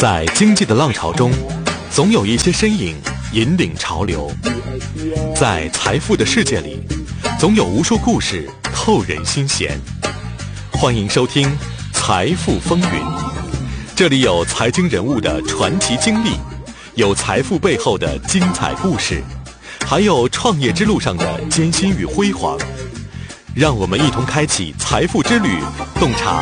在经济的浪潮中，总有一些身影引领潮流；在财富的世界里，总有无数故事透人心弦。欢迎收听《财富风云》，这里有财经人物的传奇经历，有财富背后的精彩故事，还有创业之路上的艰辛与辉煌。让我们一同开启财富之旅，洞察